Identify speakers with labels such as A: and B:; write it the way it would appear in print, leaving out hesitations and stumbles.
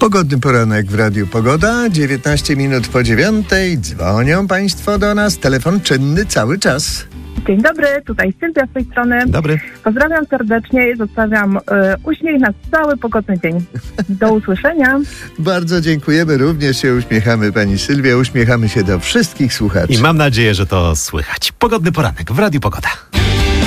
A: Pogodny poranek w Radiu Pogoda, 19 minut po 9:00. Dzwonią Państwo do nas, telefon czynny cały czas.
B: Dzień dobry, tutaj Sylwia z tej strony.
A: Dobry.
B: Pozdrawiam serdecznie i zostawiam uśmiech na cały pogodny dzień. Do usłyszenia.
A: Bardzo dziękujemy, również się uśmiechamy, Pani Sylwia, uśmiechamy się do wszystkich słuchaczy.
C: I mam nadzieję, że to słychać. Pogodny poranek w Radiu Pogoda.